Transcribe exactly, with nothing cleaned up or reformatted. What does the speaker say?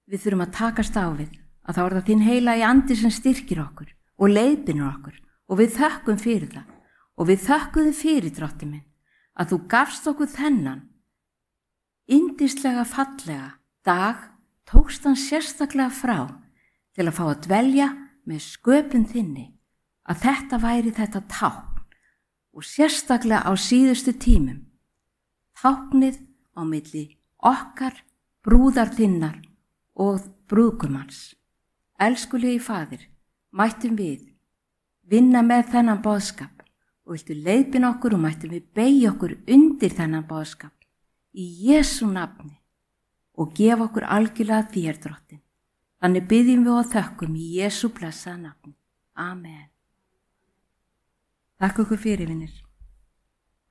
við þurfum að takast á við, að þá er það þín heilagi andi sem styrkir okkur og leiðbeinir okkur og við þökkum fyrir það og við þökkum þið fyrir, Drottinn minn, að þú gafst okkur þennan yndislega fallega dag, tókst hann sérstaklega frá til að fá að dvelja með sköpun þinni, að þetta væri þetta tákn og sérstaklega á síðustu tímum, táknið á milli okkar, brúðar þinnar og brúðgumans. Elskulegi Faðir, mættum við vinna með þennan boðskap og viltu leiðbeina okkur og mættum við beygja okkur undir þennan boðskap í Jesú nafni og gefa okkur algjörlega þér, Drottinn. Þannig biðjum við og þökkum í Jesú blessaða nafni. Amen. Takk okkur fyrir, vinir.